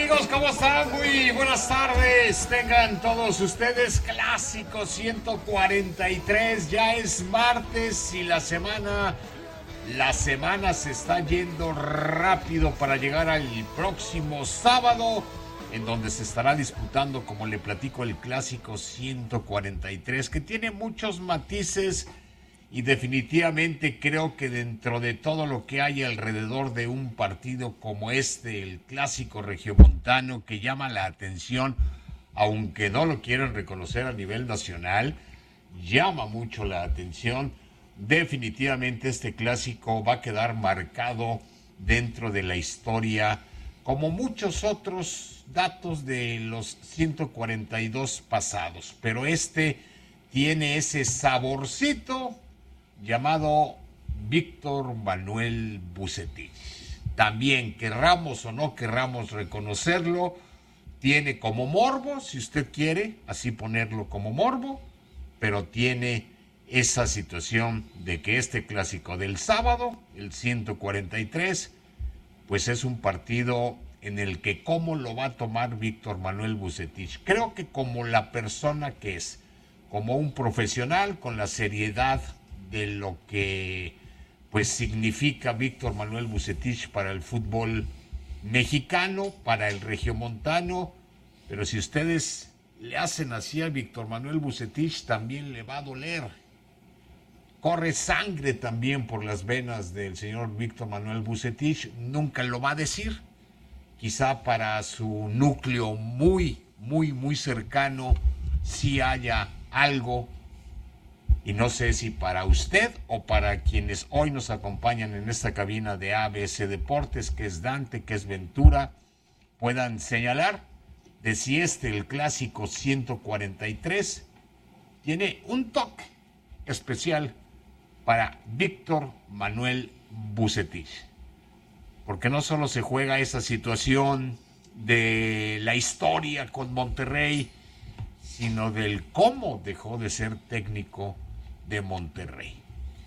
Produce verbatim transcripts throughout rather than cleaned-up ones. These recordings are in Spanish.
amigos? ¿Cómo están? Muy buenas tardes. Tengan todos ustedes. Clásico ciento cuarenta y tres. Ya es martes y la semana, la semana se está yendo rápido para llegar al próximo sábado, en donde se estará disputando, como le platico, el Clásico ciento cuarenta y tres, que tiene muchos matices. Y definitivamente creo que dentro de todo lo que hay alrededor de un partido como este, el Clásico Regiomontano, que llama la atención, aunque no lo quieren reconocer a nivel nacional, llama mucho la atención. Definitivamente este clásico va a quedar marcado dentro de la historia, como muchos otros datos de los ciento cuarenta y dos pasados, pero este tiene ese saborcito llamado Víctor Manuel Vucetich. También, querramos o no querramos reconocerlo, tiene como morbo, si usted quiere así ponerlo como morbo, pero tiene esa situación de que este clásico del sábado, el ciento cuarenta y tres, pues es un partido en el que cómo lo va a tomar Víctor Manuel Vucetich. Creo que como la persona que es, como un profesional, con la seriedad de lo que pues significa Víctor Manuel Vucetich para el fútbol mexicano, para el regiomontano. Pero si ustedes le hacen así a Víctor Manuel Vucetich, también le va a doler. Corre sangre también por las venas del señor Víctor Manuel Vucetich. Nunca lo va a decir. Quizá para su núcleo muy, muy, muy cercano sí haya algo. Y no sé si para usted o para quienes hoy nos acompañan en esta cabina de A B C Deportes, que es Dante, que es Ventura, puedan señalar de si este, el Clásico ciento cuarenta y tres, tiene un toque especial para Víctor Manuel Vucetich. Porque no solo se juega esa situación de la historia con Monterrey, sino del cómo dejó de ser técnico de Monterrey.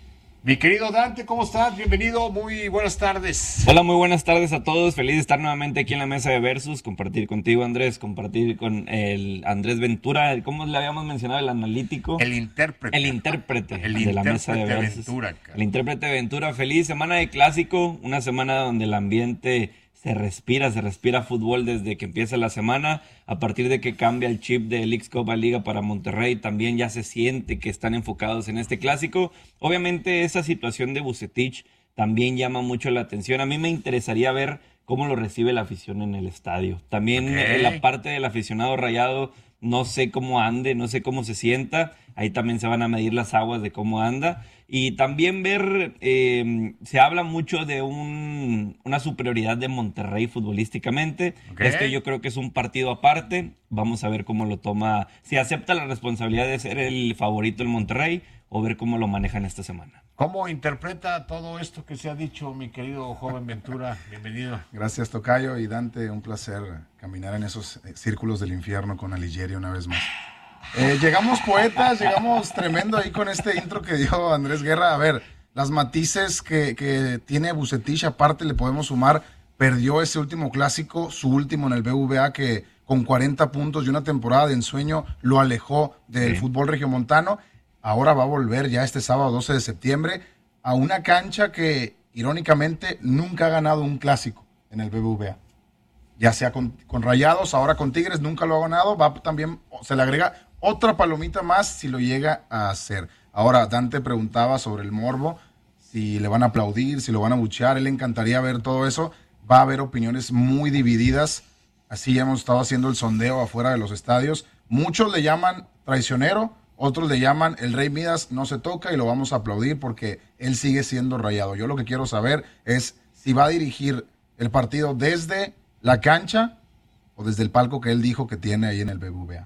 Mi querido Dante, ¿cómo estás? Bienvenido, muy buenas tardes. Hola, muy buenas tardes a todos. Feliz de estar nuevamente aquí en la mesa de Versus, compartir contigo, Andrés, compartir con el Andrés Ventura, ¿cómo le habíamos mencionado? El analítico. El intérprete. El intérprete el de la mesa de Versus. Ventura, el intérprete de Ventura. Feliz semana de clásico, una semana donde el ambiente se respira, se respira fútbol desde que empieza la semana. A partir de que cambia el chip de Leagues Copa Liga para Monterrey, también ya se siente que están enfocados en este clásico. Obviamente esa situación de Vucetich también llama mucho la atención. A mí me interesaría ver cómo lo recibe la afición en el estadio. También okay. En la parte del aficionado rayado, no sé cómo ande, no sé cómo se sienta. Ahí también se van a medir las aguas de cómo anda. Y también ver, eh, se habla mucho de un, una superioridad de Monterrey futbolísticamente. Okay. Este yo creo que es un partido aparte. Vamos a ver cómo lo toma, si acepta la responsabilidad de ser el favorito del Monterrey o ver cómo lo manejan esta semana. ¿Cómo interpreta todo esto que se ha dicho, mi querido joven Ventura? Bienvenido. Gracias, Tocayo y Dante. Un placer caminar en esos círculos del infierno con Alighieri una vez más. Eh, llegamos poetas, llegamos tremendo ahí con este intro que dio Andrés Guerra. A ver, las matices que, que tiene Vucetich, aparte le podemos sumar, perdió ese último clásico, su último en el B V A, que con cuarenta puntos y una temporada de ensueño lo alejó del sí. fútbol regiomontano. Ahora va a volver ya este sábado doce de septiembre a una cancha que irónicamente nunca ha ganado un clásico en el B B V A. Ya sea con, con Rayados, ahora con Tigres, nunca lo ha ganado. Va también, se le agrega otra palomita más si lo llega a hacer. Ahora, Dante preguntaba sobre el morbo, si le van a aplaudir, si lo van a buchear. Él le encantaría ver todo eso. Va a haber opiniones muy divididas. Así ya hemos estado haciendo el sondeo afuera de los estadios. Muchos le llaman traicionero, otros le llaman el Rey Midas no se toca y lo vamos a aplaudir porque él sigue siendo Rayado. Yo lo que quiero saber es si va a dirigir el partido desde la cancha o desde el palco que él dijo que tiene ahí en el B B V A.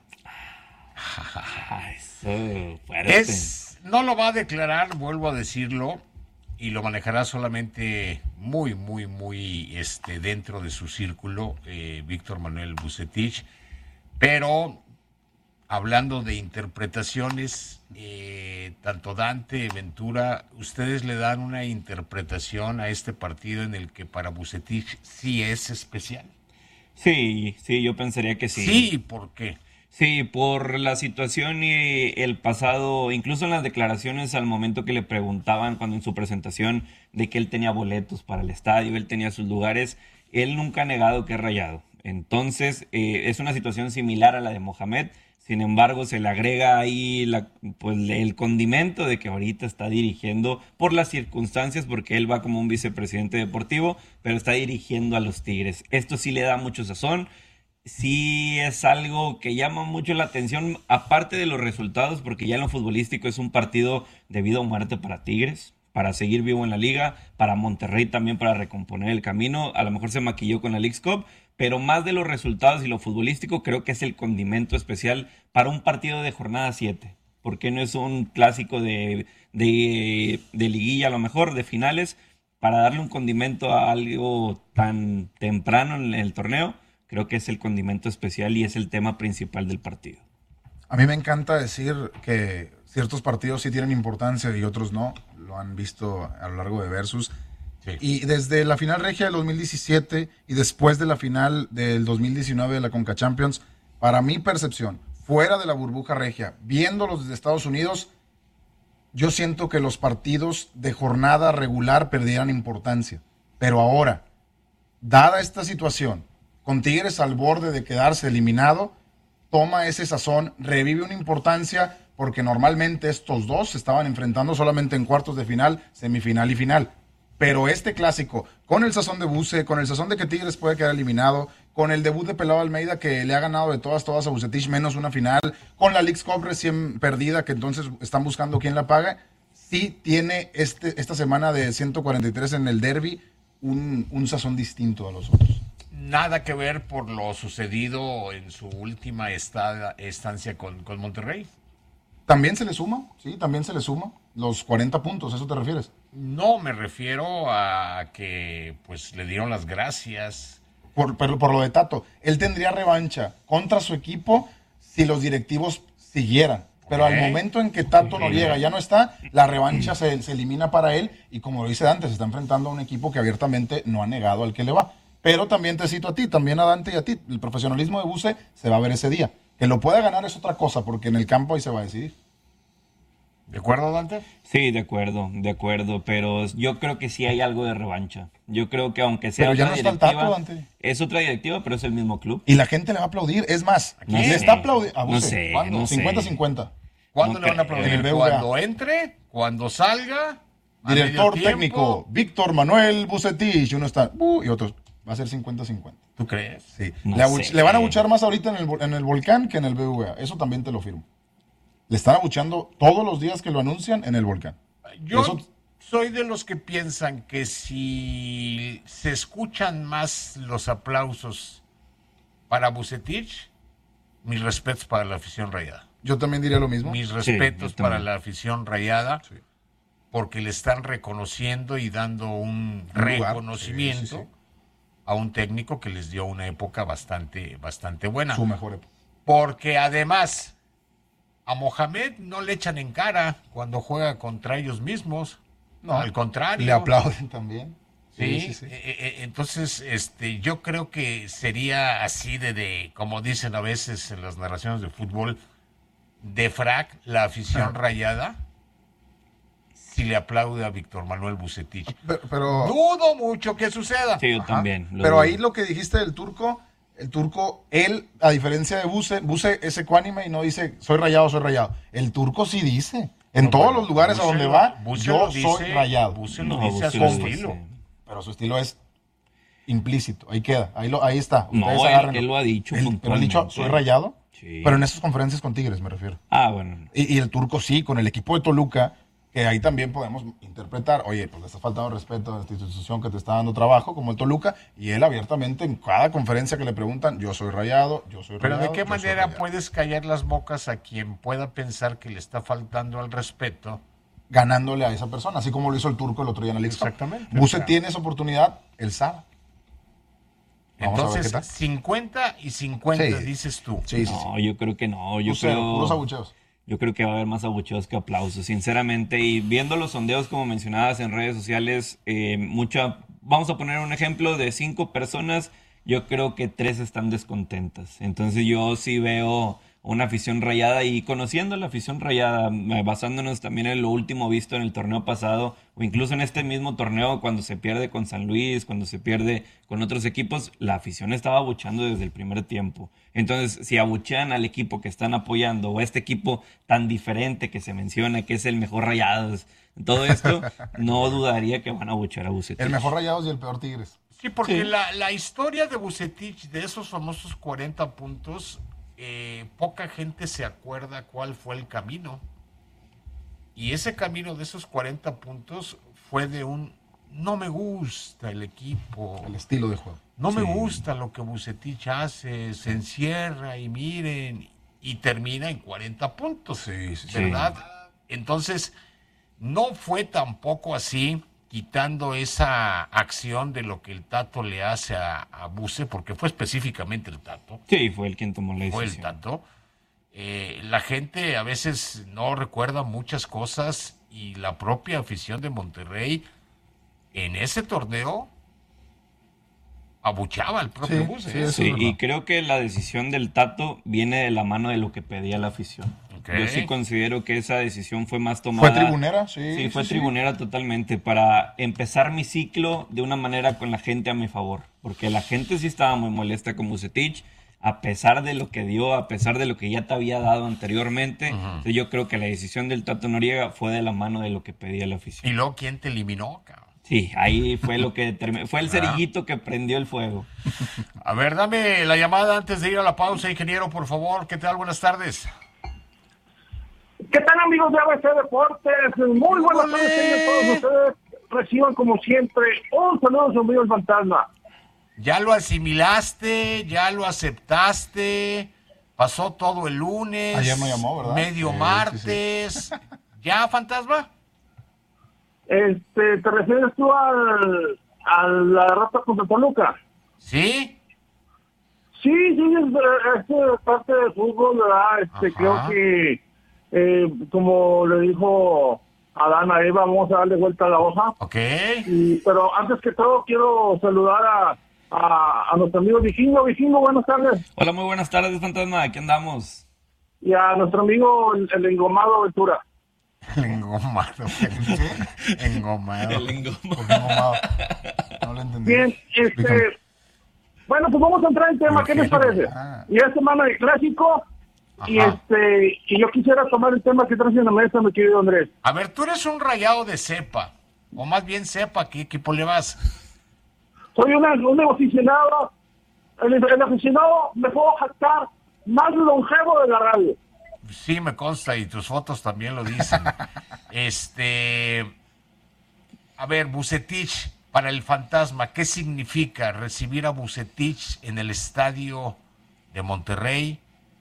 Eso, es, no lo va a declarar, vuelvo a decirlo, y lo manejará solamente muy, muy, muy este, dentro de su círculo, eh, Víctor Manuel Vucetich. Pero hablando de interpretaciones, eh, tanto Dante, Ventura, ustedes le dan una interpretación a este partido en el que para Vucetich sí es especial. Sí, sí, yo pensaría que sí. Sí, ¿por qué? Sí, por la situación y el pasado, incluso en las declaraciones al momento que le preguntaban cuando en su presentación de que él tenía boletos para el estadio, él tenía sus lugares, él nunca ha negado que es Rayado. Entonces, eh, es una situación similar a la de Mohamed. Sin embargo, se le agrega ahí la, pues, el condimento de que ahorita está dirigiendo por las circunstancias, porque él va como un vicepresidente deportivo, pero está dirigiendo a los Tigres. Esto sí le da mucho sazón. Sí es algo que llama mucho la atención, aparte de los resultados, porque ya en lo futbolístico es un partido de vida o muerte para Tigres, para seguir vivo en la liga, para Monterrey también para recomponer el camino. A lo mejor se maquilló con la Leagues Cup, pero más de los resultados y lo futbolístico creo que es el condimento especial para un partido de jornada siete, porque no es un clásico de, de, de liguilla, a lo mejor de finales, para darle un condimento a algo tan temprano en el torneo. Creo que es el condimento especial y es el tema principal del partido. A mí me encanta decir que ciertos partidos sí tienen importancia y otros no. Lo han visto a lo largo de Versus. Sí. Y desde la final regia del dos mil diecisiete y después de la final del dos mil diecinueve de la Conca Champions, para mi percepción, fuera de la burbuja regia, viéndolos desde Estados Unidos, yo siento que los partidos de jornada regular perdieran importancia. Pero ahora, dada esta situación, con Tigres al borde de quedarse eliminado, toma ese sazón, revive una importancia, porque normalmente estos dos se estaban enfrentando solamente en cuartos de final, semifinal y final. Pero este clásico, con el sazón de Buse, con el sazón de que Tigres puede quedar eliminado, con el debut de Pelado Almeida que le ha ganado de todas, todas a Vucetich, menos una final, con la Leagues Cup recién perdida, que entonces están buscando quién la paga, sí tiene este, esta semana de ciento cuarenta y tres en el derbi un, un sazón distinto a los otros. Nada que ver por lo sucedido en su última estada, estancia con, con Monterrey. También se le suma, sí, también se le suma los cuarenta puntos, ¿a eso te refieres? No, me refiero a que pues le dieron las gracias. Por, por, por lo de Tato, él tendría revancha contra su equipo si los directivos siguieran. Pero ¿Eh? al momento en que Tato Noriega ya no está, la revancha se, se elimina para él y como lo dice Dante, se está enfrentando a un equipo que abiertamente no ha negado al que le va. Pero también te cito a ti, también a Dante y a ti. El profesionalismo de Buse se va a ver ese día. Que lo pueda ganar es otra cosa, porque en el campo ahí se va a decidir. ¿De acuerdo, Dante? Sí, de acuerdo, de acuerdo. Pero yo creo que sí hay algo de revancha. Yo creo que aunque sea pero ya otra no está el Tato, Dante. Es otra directiva, pero es el mismo club. Y la gente le va a aplaudir. Es más, No le sé. está aplaudiendo a Buse. No sé, ¿Cuándo? no sé. cincuenta cincuenta. ¿Cuándo No le van a creo. aplaudir? En el B V A. Cuando entre, cuando salga. a Director medio técnico, tiempo. Víctor Manuel Bucetich. Uno está, uh, y otros. Va a ser cincuenta cincuenta. ¿Tú crees? Sí. No le, abuch- sé. le van a abuchar más ahorita en el, vo- en el Volcán que en el B V A. Eso también te lo firmo. Le están abuchando todos los días que lo anuncian en el Volcán. Yo Eso- soy de los que piensan que si se escuchan más los aplausos para Vucetich, mis respetos para la afición rayada. Yo también diría lo mismo. Mis yo respetos también. para la afición rayada, Sí. porque le están reconociendo y dando un Un lugar. reconocimiento Sí, sí, sí. a un técnico que les dio una época bastante, bastante buena. Su mejor época. Porque además, a Mohamed no le echan en cara cuando juega contra ellos mismos. No, al contrario. Le aplauden también. Sí, Sí, sí, sí. eh, eh, entonces este, yo creo que sería así de, de, como dicen a veces en las narraciones de fútbol, de frac la afición Ah. rayada si le aplaude a Víctor Manuel Vucetich. Pero, pero, Dudo mucho que suceda. Sí, yo ajá. también. lo Pero dudo. ahí lo que dijiste del turco, el turco, él, a diferencia de Buse, Buse es ecuánime y no dice soy rayado, soy rayado. El turco sí dice. En No, todos bueno, los lugares Buse a donde lo- va, Buse yo lo soy dice- rayado. Buse lo No, dice a Buse su lo estilo. dice. Pero su estilo es implícito. Ahí queda. Ahí, lo, ahí está. No, Ustedes él- agárrenlo. él lo ha dicho Él- Pero él ha dicho puntualmente. soy rayado. Sí. Pero en esas conferencias con Tigres me refiero. Ah, bueno. Y, y el turco sí, con el equipo de Toluca, que ahí también podemos interpretar, oye, pues le está faltando respeto a esta institución que te está dando trabajo, como el Toluca, y él abiertamente en cada conferencia que le preguntan, yo soy rayado, yo soy Pero rayado. ¿de qué yo soy manera rayado. puedes callar las bocas a quien pueda pensar que le está faltando al respeto? Ganándole a esa persona, así como lo hizo el turco el otro día en la Leagues Cup. Exactamente. Buse Claro. tiene esa oportunidad, él sabe. Vamos a ver Entonces, qué tal. cincuenta y cincuenta Sí. dices tú. Sí, sí, sí. No, yo creo que no. Yo Cero, creo, puros abucheos. yo creo que va a haber más abucheos que aplausos, sinceramente. Y viendo los sondeos, como mencionabas en redes sociales, eh, mucha, vamos a poner un ejemplo de cinco personas yo creo que tres están descontentas. Entonces yo sí veo una afición rayada y conociendo la afición rayada, eh, basándonos también en lo último visto en el torneo pasado o incluso en este mismo torneo cuando se pierde con San Luis, cuando se pierde con otros equipos, la afición estaba abucheando desde el primer tiempo. Entonces, si abuchean al equipo que están apoyando o a este equipo tan diferente que se menciona, que es el mejor Rayados, todo esto, no dudaría que van a abuchear a Vucetich. El mejor Rayados y el peor Tigres. Sí, porque Sí. La, la historia de Vucetich, de esos famosos cuarenta puntos, eh, poca gente se acuerda cuál fue el camino. Y ese camino de esos cuarenta puntos fue de un no me gusta el equipo, El estilo de juego. no me Sí. gusta lo que Vucetich hace, se encierra y miren, y termina en cuarenta puntos, Sí, sí, sí. ¿verdad? Entonces, no fue tampoco así, quitando esa acción de lo que el Tato le hace a, a Buce, porque fue específicamente el Tato, Sí, fue el quien tomó la fue el decisión. Tato. Eh, la gente a veces no recuerda muchas cosas y la propia afición de Monterrey en ese torneo abuchaba al propio Sí, Buce. sí, ¿eh? eso Sí, es verdad. y creo que la decisión del Tato viene de la mano de lo que pedía la afición. Ok. Yo sí considero que esa decisión fue más tomada. ¿Fue tribunera? Sí, Sí, fue sí, sí. tribunera totalmente para empezar mi ciclo de una manera con la gente a mi favor. Porque la gente sí estaba muy molesta con Vucetich, a pesar de lo que dio, a pesar de lo que ya te había dado anteriormente. Entonces, yo creo que la decisión del Tato Noriega fue de la mano de lo que pedía la afición. Y luego, ¿quién te eliminó, cabrón? Sí, ahí fue lo que terminó. Fue el cerillito que prendió el fuego. A ver, dame la llamada antes de ir a la pausa, ingeniero, por favor. ¿Qué tal? Buenas tardes. ¿Qué tal, amigos de A B C Deportes? Muy buenas tardes tengan todos ustedes. Reciban, como siempre, un saludo a su amigo el Fantasma. ¿Ya lo asimilaste? ¿Ya lo aceptaste? ¿Pasó todo el lunes? Ayer me llamó, ¿verdad? Medio Sí, martes. ¿Ya, Fantasma? Este, ¿te refieres tú al, a la derrota contra Toluca? ¿Sí? Sí, sí, es, es parte del fútbol, ¿verdad? Este, Ajá. creo que, eh, como le dijo Adán a Eva, vamos a darle vuelta a la hoja. Ok. Y, pero antes que todo, quiero saludar a, a, a nuestro amigo Vikingo. Vikingo, buenas tardes. Hola, muy buenas tardes, Fantasma. Aquí andamos. Y a nuestro amigo el, el engomado Ventura. El engomado. ¿El engomado. El engomado. ¿Por qué engomado? No lo entendí. Bien, este, Explícame. bueno, pues vamos a entrar en tema, ¿qué les parece? Ah. Y es semana de clásico, y Ajá. este, y yo quisiera tomar el tema que traes en la mesa, mi querido Andrés. A ver, tú eres un rayado de cepa. O más bien cepa, ¿qué equipo le vas? Soy una, un aficionado, el, el aficionado, me puedo jactar, más longevo de la radio. Sí, me consta y tus fotos también lo dicen. Este, a ver, Vucetich para el Fantasma, ¿qué significa recibir a Vucetich en el estadio de Monterrey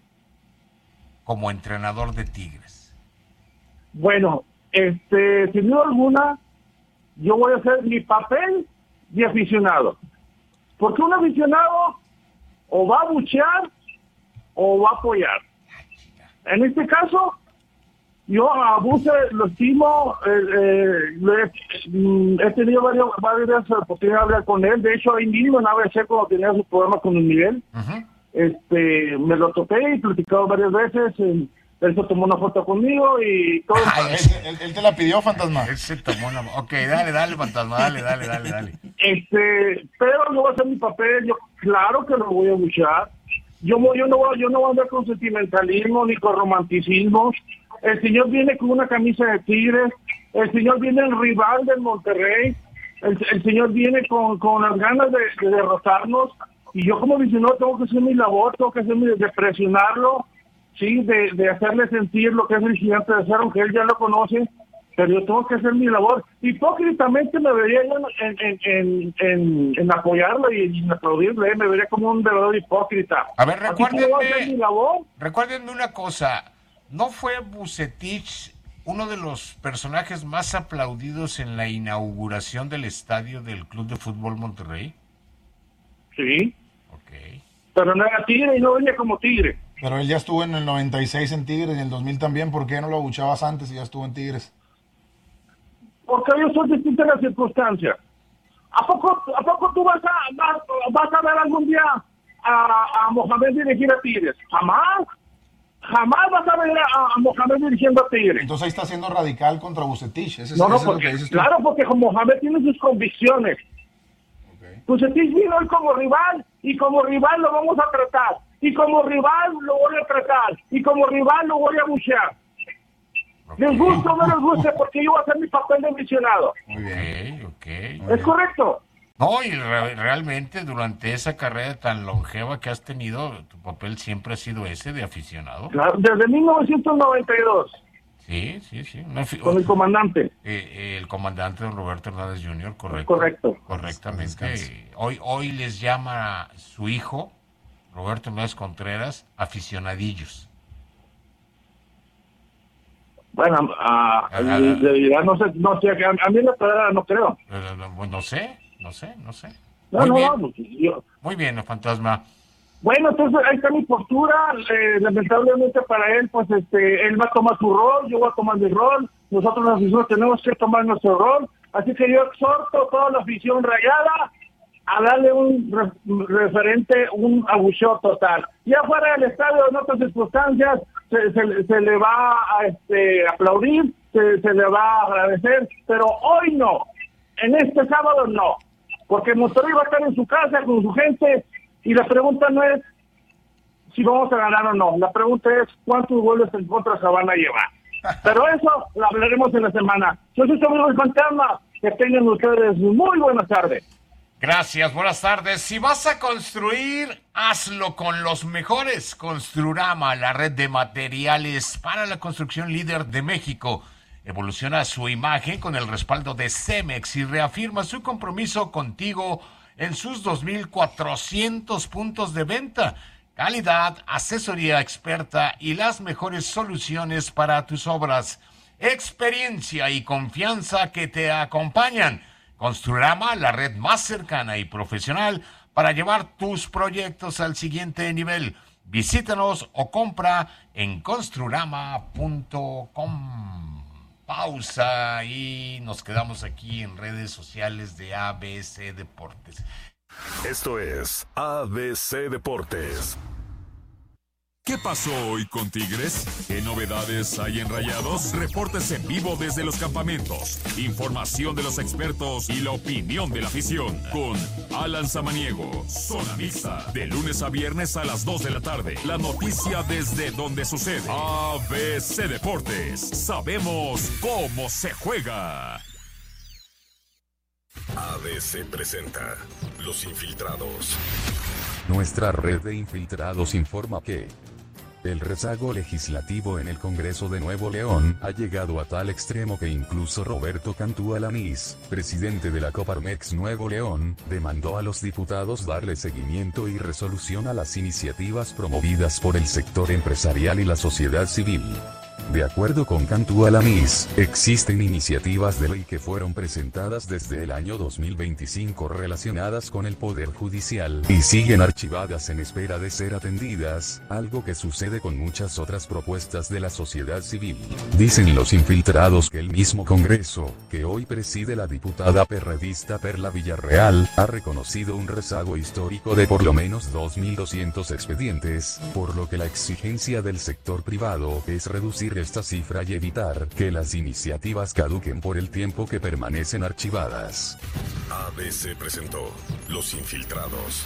como entrenador de Tigres? Bueno, este, sin duda alguna, yo voy a hacer mi papel de aficionado. Porque un aficionado o va a buchear o va a apoyar. En este caso, yo a Buce lo estimo, eh, eh, le- mm, he tenido varias, varias oportunidades de hablar con él. De hecho, ahí mismo en A B C, cuando tenía su programa con el Miguel, Ujú. este, me lo topé y platicado varias veces. eh, Él se tomó una foto conmigo y todo. Ay, Él, él- él te la pidió, Fantasma. Él se tomó una... Ok, dale, dale, Fantasma, dale, dale, dale, dale. Este, pero yo voy a hacer mi papel, yo claro que lo voy a luchar. Yo, voy- yo no voy, yo no voy a andar con sentimentalismo ni con romanticismo. El señor viene con una camisa de Tigres, el señor viene el rival del Monterrey, el, el señor viene con, con las ganas de, de derrotarnos, y yo como aficionado tengo que hacer mi labor, tengo que hacer mi, de presionarlo, sí, de, de hacerle sentir lo que es el gigante de acero, aunque él ya lo conoce, pero yo tengo que hacer mi labor. Hipócritamente me vería yo en, en, en, en, en apoyarlo y en aplaudirle, me vería como un verdadero hipócrita. A ver, Así que yo voy a hacer recuérdenme, mi labor. recuérdenme una cosa. ¿No fue Vucetich uno de los personajes más aplaudidos en la inauguración del estadio del Club de Fútbol Monterrey? Sí, Ok. pero no era tigre y no venía como tigre. Pero él ya estuvo en el noventa y seis en Tigres y en el dos mil también. ¿Por qué no lo abuchabas antes y ya estuvo en Tigres? Porque ellos son distintas las circunstancias. ¿A poco, a poco tú vas a, vas, vas a ver algún día a, a Mohamed dirigir a Tigres? Jamás. Jamás vas a ver a, a Mohamed dirigiendo a Tigres. Entonces ahí está siendo radical contra Vucetich. Ese, no, no, ese porque, es lo que dices tú. claro, porque Mohamed tiene sus convicciones. Okay. Vucetich vino hoy como rival, y como rival lo vamos a tratar. Y como rival lo voy a tratar. Y como rival lo voy a buchear. Okay. Les guste o no les guste, porque yo voy a hacer mi papel de aficionado. Muy bien, ok. ¿Es correcto? No, y re- realmente durante esa carrera tan longeva que has tenido, tu papel siempre ha sido ese de aficionado. Claro, desde mil novecientos noventa y dos. Sí, sí, sí. Una fi- Con el comandante. Eh, eh, el comandante don Roberto Hernández junior, correcto. Correcto. Correctamente. Hoy, hoy les llama su hijo, Roberto Hernández Contreras, aficionadillos. Bueno, uh, uh, no sé, no sé, a, a mí la palabra no creo. Uh, no sé, no sé, no sé. No, Muy no, bien. no, yo... Muy bien, fantasma. Bueno, entonces ahí está mi postura. Eh, lamentablemente para él, pues este, él va a tomar su rol, yo voy a tomar mi rol. Nosotros los aficionados tenemos que tomar nuestro rol. Así que yo exhorto a toda la afición rayada a darle un re- referente, un abucheo total. Ya fuera del estadio, en otras circunstancias, se, se, se le va a este, aplaudir, se, se le va a agradecer, pero hoy no, en este sábado no, porque Monterrey va a estar en su casa con su gente, y la pregunta no es si vamos a ganar o no, la pregunta es cuántos goles en contra se van a llevar. Pero eso lo hablaremos en la semana. Yo soy su amigo el Fantasma, que tengan ustedes muy buenas tardes. Gracias, buenas tardes. Si vas a construir, hazlo con los mejores. Construrama, la red de materiales para la construcción líder de México. Evoluciona su imagen con el respaldo de Cemex y reafirma su compromiso contigo en sus dos mil cuatrocientos puntos de venta. Calidad, asesoría experta y las mejores soluciones para tus obras. Experiencia y confianza que te acompañan. Construrama, la red más cercana y profesional para llevar tus proyectos al siguiente nivel. Visítanos o compra en construrama punto com. Pausa y nos quedamos aquí en redes sociales de A B C Deportes. Esto es A B C Deportes. ¿Qué pasó hoy con Tigres? ¿Qué novedades hay en Rayados? Reportes en vivo desde los campamentos, información de los expertos y la opinión de la afición. Con Alan Samaniego, Zona Mixta, de lunes a viernes a las dos de la tarde. La noticia desde donde sucede. A B C Deportes, sabemos cómo se juega. A B C presenta Los Infiltrados. Nuestra red de infiltrados informa que el rezago legislativo en el Congreso de Nuevo León ha llegado a tal extremo que incluso Roberto Cantú Alanís, presidente de la Coparmex Nuevo León, demandó a los diputados darle seguimiento y resolución a las iniciativas promovidas por el sector empresarial y la sociedad civil. De acuerdo con Cantú Alanís, existen iniciativas de ley que fueron presentadas desde el año dos mil veinticinco relacionadas con el Poder Judicial y siguen archivadas en espera de ser atendidas, algo que sucede con muchas otras propuestas de la sociedad civil. Dicen los infiltrados que el mismo Congreso, que hoy preside la diputada perredista Perla Villarreal, ha reconocido un rezago histórico de por lo menos dos mil doscientos expedientes, por lo que la exigencia del sector privado es reducir esta cifra y evitar que las iniciativas caduquen por el tiempo que permanecen archivadas. A B C presentó Los Infiltrados.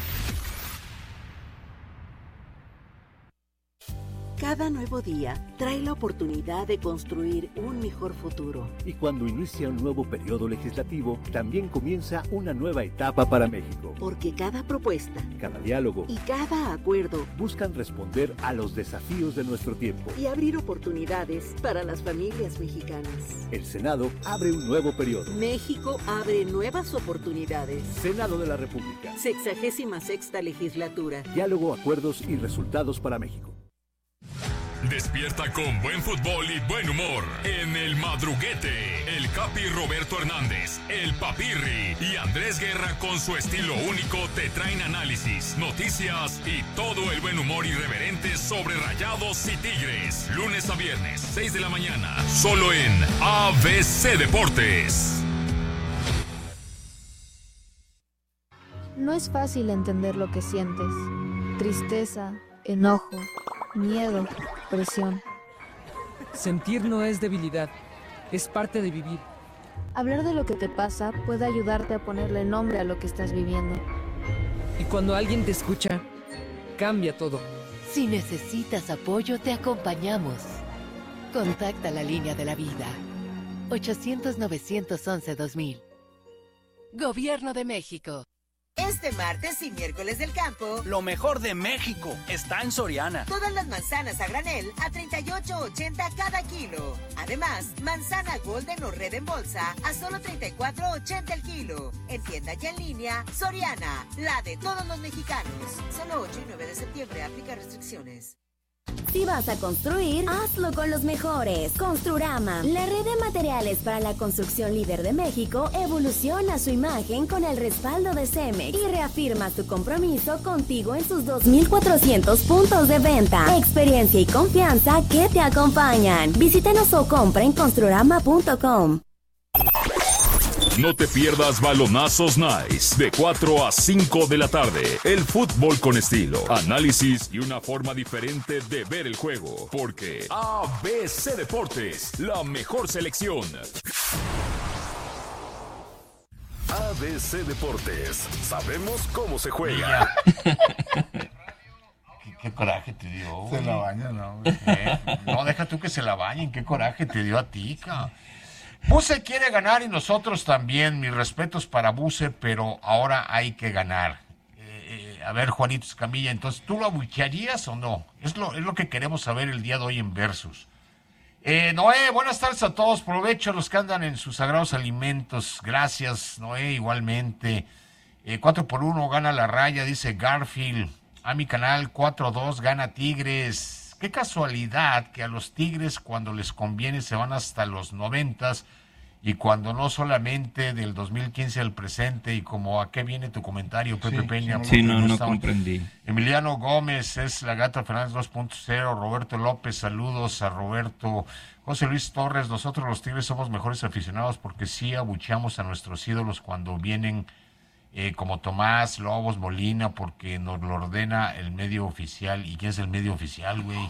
Cada nuevo día trae la oportunidad de construir un mejor futuro. Y cuando inicia un nuevo periodo legislativo, también comienza una nueva etapa para México. Porque cada propuesta, cada diálogo y cada acuerdo buscan responder a los desafíos de nuestro tiempo y abrir oportunidades para las familias mexicanas. El Senado abre un nuevo periodo. México abre nuevas oportunidades. Senado de la República. Sexagésima sexta legislatura. Diálogo, acuerdos y resultados para México. Despierta con buen fútbol y buen humor en El Madruguete. El Capi Roberto Hernández, el Papirri y Andrés Guerra con su estilo único te traen análisis, noticias y todo el buen humor irreverente sobre Rayados y Tigres. Lunes a viernes, seis de la mañana, solo en A B C Deportes. No es fácil entender lo que sientes. Tristeza, enojo, miedo, presión. Sentir no es debilidad, es parte de vivir. Hablar de lo que te pasa puede ayudarte a ponerle nombre a lo que estás viviendo. Y cuando alguien te escucha, cambia todo. Si necesitas apoyo, te acompañamos. Contacta la línea de la vida. ochocientos, novecientos once, dos mil. Gobierno de México. Este martes y miércoles del campo, lo mejor de México está en Soriana. Todas las manzanas a granel a treinta y ocho ochenta cada kilo. Además, manzana Golden o Red en bolsa a solo treinta y cuatro ochenta el kilo. En tienda y en línea, Soriana, la de todos los mexicanos. Solo ocho y nueve de septiembre, aplica restricciones. Si vas a construir, hazlo con los mejores. Construrama, la red de materiales para la construcción líder de México, evoluciona su imagen con el respaldo de Cemex y reafirma su compromiso contigo en sus dos mil cuatrocientos puntos de venta. Experiencia y confianza que te acompañan. Visítenos o compra en construrama punto com. No te pierdas Balonazos Nice de cuatro a cinco de la tarde. El fútbol con estilo, análisis y una forma diferente de ver el juego. Porque A B C Deportes, la mejor selección. A B C Deportes, sabemos cómo se juega. ¿Qué, qué coraje te dio, güey? Se la baña, ¿no? ¿Eh? No, deja tú que se la bañen. ¿Qué coraje te dio a ti, cabrón? Buse quiere ganar y nosotros también. Mis respetos para Buse, pero ahora hay que ganar. Eh, eh, a ver, Juanito Escamilla, entonces, ¿tú lo abuchearías o no? Es lo, es lo que queremos saber el día de hoy en Versus. Eh, Noé, buenas tardes a todos. Provecho a los que andan en sus sagrados alimentos. Gracias, Noé, igualmente. Eh, cuatro por uno gana la raya, dice Garfield. A mi canal cuatro dos gana Tigres. Qué casualidad que a los Tigres cuando les conviene se van hasta los noventas y cuando no solamente del dos mil quince al presente. Y como a qué viene tu comentario, Pepe sí, Peña. Sí, no, no, no estamos... comprendí. Emiliano Gómez es la Gata Fernández dos punto cero. Roberto López, saludos a Roberto. José Luis Torres, nosotros los Tigres somos mejores aficionados porque sí abucheamos a nuestros ídolos cuando vienen eh, como Tomás, Lobos, Molina, porque nos lo ordena el medio oficial. ¿Y quién es el medio oficial, güey?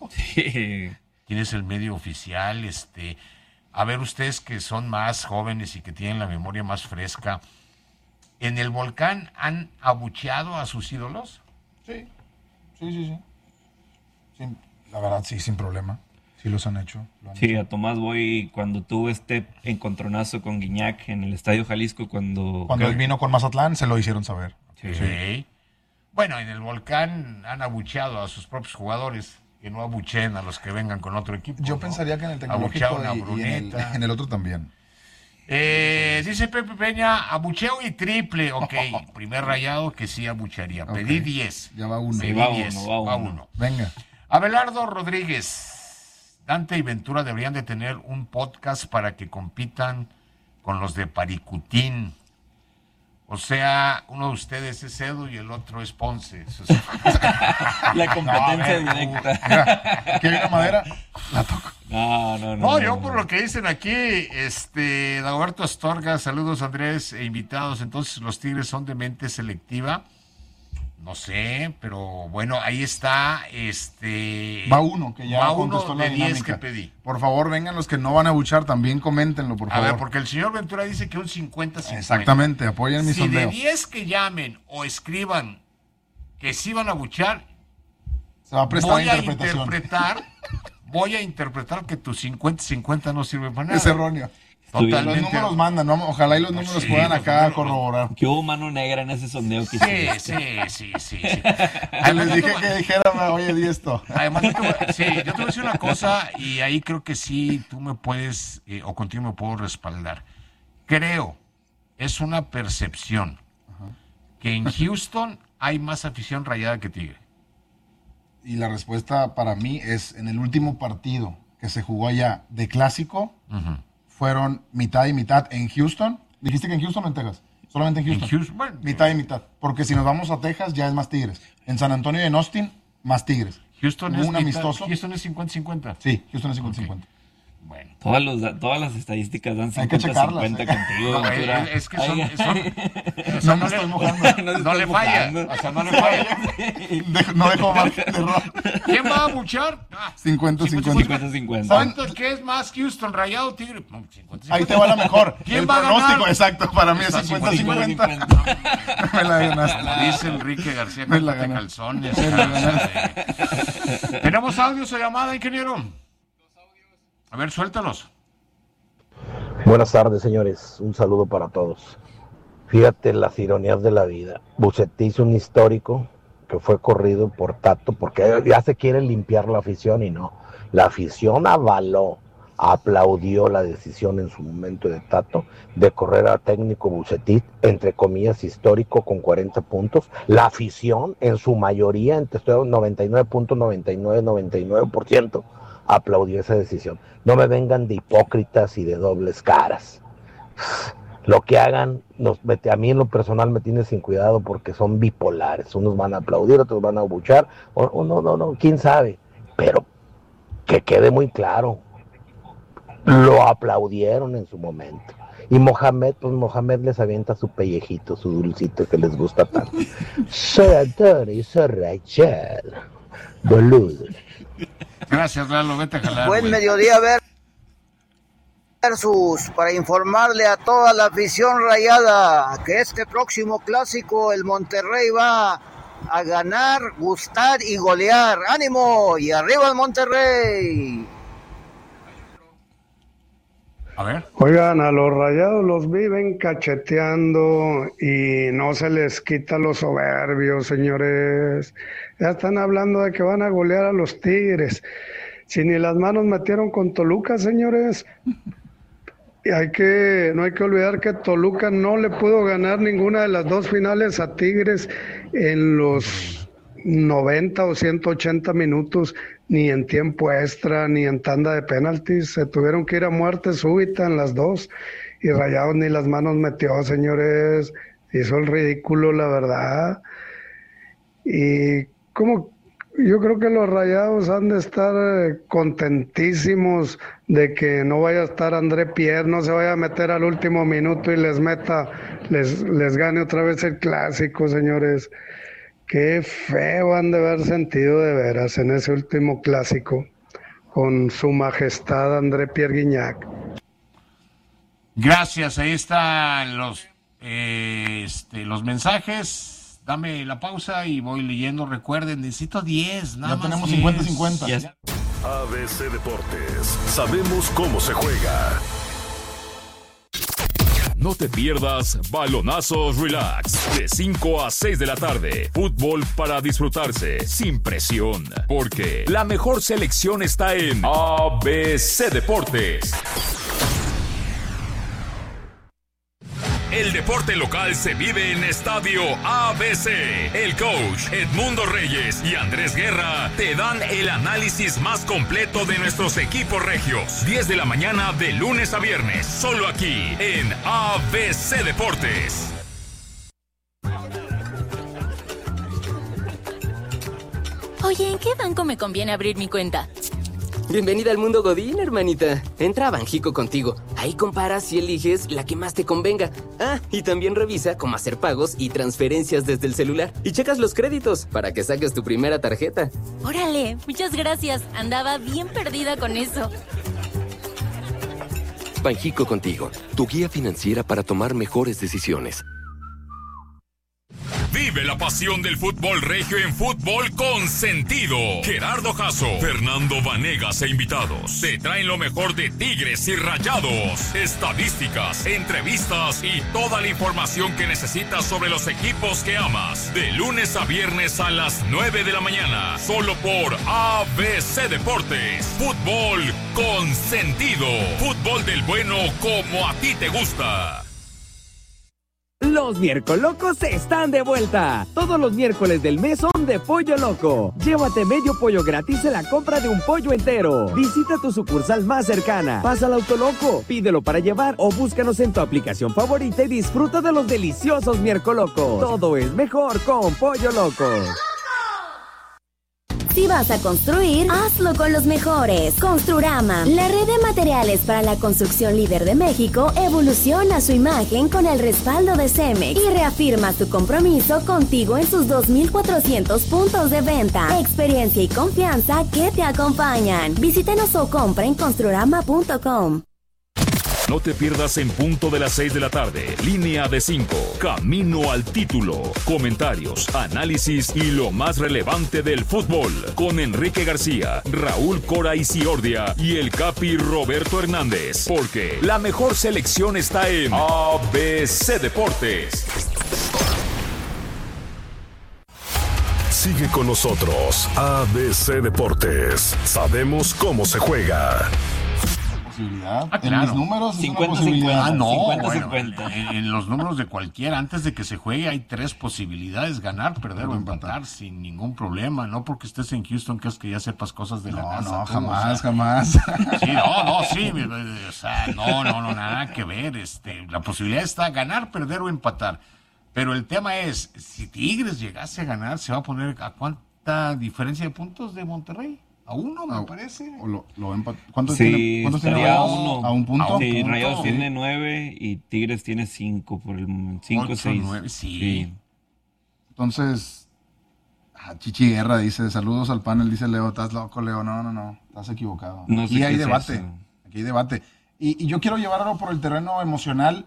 Sí. ¿Quién es el medio oficial? Este, a ver, ustedes que son más jóvenes y que tienen la memoria más fresca, ¿en el Volcán han abucheado a sus ídolos? Sí, sí, sí, sí. sí la verdad, sí, sin problema. Sí los han hecho. Lo han Sí, hecho. a Tomás Boy, cuando tuvo este encontronazo con Guiñac en el Estadio Jalisco, cuando... Cuando él vino con Mazatlán, se lo hicieron saber. Sí. Sí. Bueno, en el Volcán han abucheado a sus propios jugadores, que no abucheen a los que vengan con otro equipo. Yo ¿no? pensaría que en el Tecnológico Abuchearon a y, y en, el, Bruneta. en el otro también. Eh, dice Pepe Peña, abucheo y triple. Ok, primer rayado que sí abuchearía. Pedí Ok. diez. Ya va uno. Pedí va diez. uno, va Va uno. uno. Venga. Abelardo Rodríguez. Dante y Ventura deberían de tener un podcast para que compitan con los de Paricutín. O sea, uno de ustedes es Edu y el otro es Ponce. Eso es- La competencia No, a ver, directa. ¿Qué viene madera? La toco. No, no, no. No, no, yo no. por lo que dicen aquí, este, Dagoberto Astorga, saludos Andrés e invitados. Entonces, los Tigres son de mente selectiva. No sé, pero bueno, ahí está, este... Va uno, que ya va contestó uno la de diez dinámica. que pedí. Por favor, vengan los que no van a buchar, también coméntenlo, por A favor. ver, porque el señor Ventura dice que un cincuenta cincuenta. Exactamente, apoyen mi Si sondeo. de diez que llamen o escriban que sí van a buchar, Se va a prestar voy a interpretación. interpretar, voy a interpretar que tu cincuenta cincuenta no sirve para nada. Es erróneo. Totalmente. Los números mandan, ¿no? Ojalá y los números Sí, puedan los acá números- corroborar. Que hubo mano negra en ese sondeo que Sí, hiciste. sí, sí, sí, sí. Que Además, les yo dije te- que dijeran, oye, di esto. Además, yo te voy- sí, yo te voy a decir una cosa y ahí creo que sí, tú me puedes, eh, o contigo me puedo respaldar. Creo, es una percepción, que en Houston hay más afición rayada que Tigre. Y la respuesta para mí es, en el último partido que se jugó allá de clásico, Ujú. fueron mitad y mitad en Houston. ¿Dijiste que en Houston o en Texas? Solamente en En Houston. Houston, bueno, Mitad y mitad. Porque si nos vamos a Texas, ya es más Tigres. En San Antonio y en Austin, más Tigres. Houston Hubo es un mitad- amistoso. Houston es cincuenta cincuenta. Sí, Houston es cincuenta cincuenta. Bueno. Todas, los, todas las estadísticas dan cincuenta cincuenta contigo. No, Ventura. es, es que son... son o sea, no, no, me le, estoy mojando. no, no le falla. O sea, no le falla. De, no dejo margen de error. ¿Quién va a buchar? Ah, cincuenta cincuenta. ¿Cuánto ¿Qué es más Houston, Rayado, Tigre? No, cincuenta, cincuenta. Ahí te va la mejor. ¿Quién El va a ganar? Exacto, para mí es cincuenta cincuenta. Me la ganaste. Dice Enrique García, me la ganaste calzones. ¿Tenemos audios o llamada, ingeniero? A ver, suéltalos. Buenas tardes, señores. Un saludo para todos. Fíjate las ironías de la vida. Bucetich, un histórico que fue corrido por Tato, porque ya se quiere limpiar la afición y no. La afición avaló, aplaudió la decisión en su momento de Tato de correr a técnico Bucetich, entre comillas histórico, con cuarenta puntos. La afición, en su mayoría, entre noventa y nueve punto noventa y nueve, noventa y nueve por ciento, aplaudió esa decisión. No me vengan de hipócritas y de dobles caras. Lo que hagan, nos, a mí en lo personal me tiene sin cuidado porque son bipolares. Unos van a aplaudir, otros van a abuchar, o, o no, no, no, quién sabe. Pero que quede muy claro, lo aplaudieron en su momento. Y Mohamed, pues Mohamed les avienta su pellejito, su dulcito que les gusta tanto. Soy Antonio, soy Rachel. Boludo. Gracias, Lalo, vete a jalar. Buen güey. mediodía, ver versus, para informarle a toda la afición rayada que este próximo clásico el Monterrey va a ganar, gustar y golear. ¡Ánimo! Y arriba el Monterrey. A ver. Oigan, a los Rayados los viven cacheteando y no se les quita los soberbios, señores. Ya están hablando de que van a golear a los Tigres. Si ni las manos metieron con Toluca, señores. Y hay que, no hay que olvidar que Toluca no le pudo ganar ninguna de las dos finales a Tigres en los noventa o ciento ochenta minutos, ni en tiempo extra, ni en tanda de penaltis. Se tuvieron que ir a muerte súbita en las dos, y Rayados ni las manos metió, señores. Hizo el ridículo, la verdad. Y como yo creo que los Rayados han de estar eh, contentísimos de que no vaya a estar André Pierre, no se vaya a meter al último minuto y les meta, les, les gane otra vez el clásico, señores. Qué feo han de haber sentido de veras en ese último clásico con su majestad André Pierre Guignac. Gracias, ahí están los, eh, este, los mensajes. Dame la pausa y voy leyendo. Recuerden, necesito diez, nada ya más. Ya tenemos diez. cincuenta cincuenta. Yes. A B C Deportes, sabemos cómo se juega. No te pierdas Balonazos Relax, de cinco a seis de la tarde. Fútbol para disfrutarse, sin presión. Porque la mejor selección está en A B C Deportes. El deporte local se vive en Estadio A B C. El coach Edmundo Reyes y Andrés Guerra te dan el análisis más completo de nuestros equipos regios. diez de la mañana de lunes a viernes, solo aquí en A B C Deportes. Oye, ¿en qué banco me conviene abrir mi cuenta? Bienvenida al mundo Godín, hermanita. Entra a Banjico Contigo. Ahí comparas y eliges la que más te convenga. Ah, y también revisa cómo hacer pagos y transferencias desde el celular. Y checas los créditos para que saques tu primera tarjeta. Órale, muchas gracias. Andaba bien perdida con eso. Banjico Contigo, tu guía financiera para tomar mejores decisiones. Vive la pasión del fútbol regio en Fútbol con Sentido. Gerardo Jasso, Fernando Vanegas e invitados te traen lo mejor de Tigres y Rayados. Estadísticas, entrevistas y toda la información que necesitas sobre los equipos que amas. De lunes a viernes a las nueve de la mañana. Solo por A B C Deportes. Fútbol con Sentido. Fútbol del bueno como a ti te gusta. Los Miercolocos están de vuelta. Todos los miércoles del mes son de Pollo Loco. Llévate medio pollo gratis en la compra de un pollo entero. Visita tu sucursal más cercana. Pasa al Autoloco, pídelo para llevar o búscanos en tu aplicación favorita y disfruta de los deliciosos Miercolocos. Todo es mejor con Pollo Loco. Si vas a construir, hazlo con los mejores. Construrama, la red de materiales para la construcción líder de México, evoluciona su imagen con el respaldo de Cemex y reafirma su compromiso contigo en sus dos mil cuatrocientos puntos de venta. Experiencia y confianza que te acompañan. Visítanos o compra en construrama punto com. No te pierdas en punto de las seis de la tarde. Línea de cinco. Camino al título. Comentarios, análisis y lo más relevante del fútbol. Con Enrique García, Raúl Cora Isiordia y el Capi Roberto Hernández. Porque la mejor selección está en A B C Deportes. Sigue con nosotros. A B C Deportes. Sabemos cómo se juega. Posibilidad. Ah, claro. En mis números cincuenta, es una posibilidad. cincuenta. Ah, no, cincuenta, bueno, cincuenta. En, en los números de cualquiera, antes de que se juegue, hay tres posibilidades: ganar, perder o empatar sin ningún problema. No porque estés en Houston, que es que ya sepas cosas de la No, casa. no, tú, jamás, o sea, jamás. Sí, no, no, sí. O sea, no, no, no, nada que ver. Este, la posibilidad está ganar, perder o empatar. Pero el tema es, si Tigres llegase a ganar, ¿se va a poner a cuánta diferencia de puntos de Monterrey? A uno, me a, parece. O lo, lo empat- ¿Cuántos sí, tiene? ¿Cuántos tiene estaría Rayados? uno. ¿A un punto? Sí, punto. Rayados tiene nueve y Tigres tiene cinco por el cinco, Ocho, seis. nueve, sí. sí. Entonces, ah, Chichi Guerra dice, saludos al panel, dice Leo, estás loco, Leo. No, no, no, estás equivocado. No Aquí sé hay qué es debate. eso. Aquí hay debate. Y, y yo quiero llevarlo por el terreno emocional,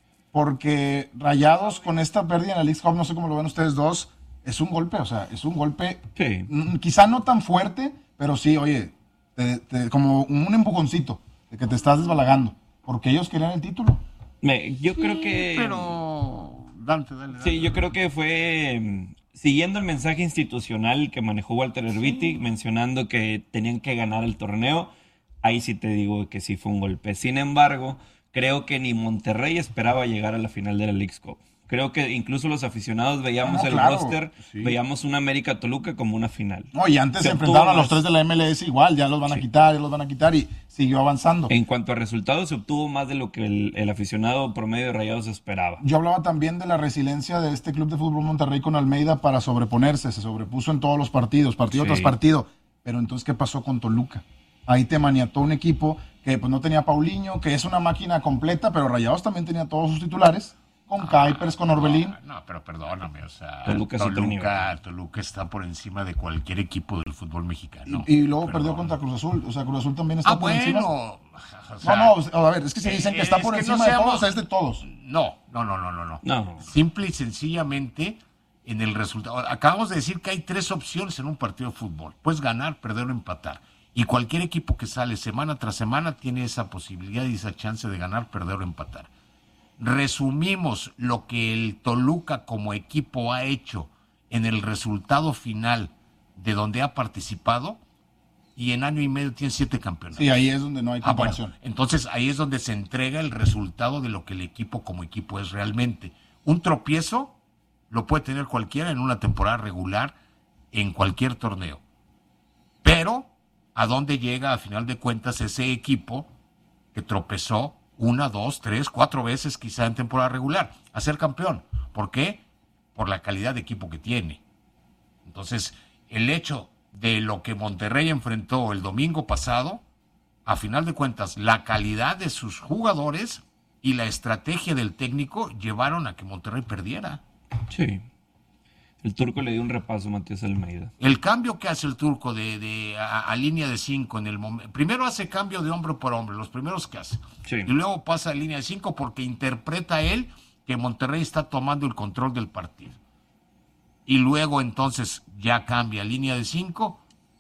porque Rayados con esta pérdida en la Leagues Cup, no sé cómo lo ven ustedes dos, es un golpe, o sea, es un golpe, Sí. mm, quizá no tan fuerte, pero sí, oye, te- te- como un empujoncito de que te estás desbalagando, porque ellos querían el título. Me- yo Sí, creo que... Pero, Dante, dale, dale. Sí, yo creo que fue mm, siguiendo el mensaje institucional que manejó Walter Erviti, mencionando que tenían que ganar el torneo. Ahí sí te digo que sí fue un golpe. Sin embargo, creo que ni Monterrey esperaba llegar a la final de la Leagues Cup. Creo que incluso los aficionados veíamos No, el claro, roster, sí. veíamos una América Toluca como una final. No, y antes se, Se enfrentaron obtuvo a los más. tres de la M L S igual, ya los van a Sí. quitar, ya los van a quitar y siguió avanzando. En cuanto a resultados, se obtuvo más de lo que el, el aficionado promedio de Rayados esperaba. Yo hablaba también de la resiliencia de este Club de Fútbol Monterrey con Almeida para sobreponerse, se sobrepuso en todos los partidos, partido Sí. tras partido. Pero entonces, ¿qué pasó con Toluca? Ahí te maniató un equipo que pues no tenía a Paulinho, que es una máquina completa, pero Rayados también tenía todos sus titulares, con Kuipers, con Orbelín. No, no, pero perdóname, o sea, Toluca Toluca, es otro nivel. Toluca está por encima de cualquier equipo del fútbol mexicano. Y, y luego Perdón. perdió contra Cruz Azul, o sea, Cruz Azul también está Ah, por encima. bueno. O sea, no, no, a ver, es que si dicen que está es por que encima no de seamos- todos, es de todos. No, no, no, no, no, no. No. Simple y sencillamente en el resultado. Acabamos de decir que hay tres opciones en un partido de fútbol. Puedes ganar, perder o empatar. Y cualquier equipo que sale semana tras semana tiene esa posibilidad y esa chance de ganar, perder o empatar. Resumimos lo que el Toluca como equipo ha hecho en el resultado final de donde ha participado y en año y medio tiene siete campeonatos. Sí, ahí es donde no hay Ah, bueno, comparación. entonces ahí es donde se entrega el resultado de lo que el equipo como equipo es realmente. Un tropiezo lo puede tener cualquiera en una temporada regular, en cualquier torneo. Pero, ¿a dónde llega a final de cuentas ese equipo que tropezó una, dos, tres, cuatro veces quizá en temporada regular? A ser campeón. ¿Por qué? Por la calidad de equipo que tiene. Entonces, el hecho de lo que Monterrey enfrentó el domingo pasado, a final de cuentas, la calidad de sus jugadores y la estrategia del técnico llevaron a que Monterrey perdiera. Sí. El turco le dio un repaso a Matías Almeida. El cambio que hace el turco de, de a, a línea de cinco en el momento, primero hace cambio de hombre por hombre, los primeros que hace, Sí. y luego pasa a línea de cinco porque interpreta él que Monterrey está tomando el control del partido. Y luego entonces ya cambia a línea de cinco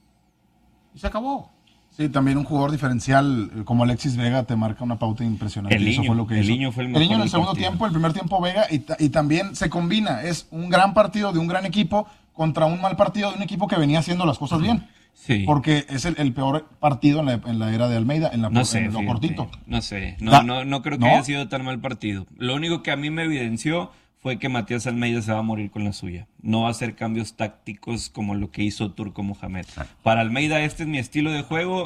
y se acabó. Sí, también un jugador diferencial eh, como Alexis Vega te marca una pauta impresionante. El Eso Niño, fue lo que el hizo. Niño fue el El mejor Niño en el del segundo partido. tiempo, el primer tiempo Vega, y, ta- y también se combina. Es un gran partido de un gran equipo contra un mal partido de un equipo que venía haciendo las cosas bien. Sí. Porque es el, el peor partido en la, en la era de Almeida, en, la, No en sé, lo fíjate, cortito. no sé, no, Da- no, no creo que ¿no? haya sido tan mal partido. Lo único que a mí me evidenció fue que Matías Almeida se va a morir con la suya. No va a hacer cambios tácticos como lo que hizo Turco Mohamed. Para Almeida este es mi estilo de juego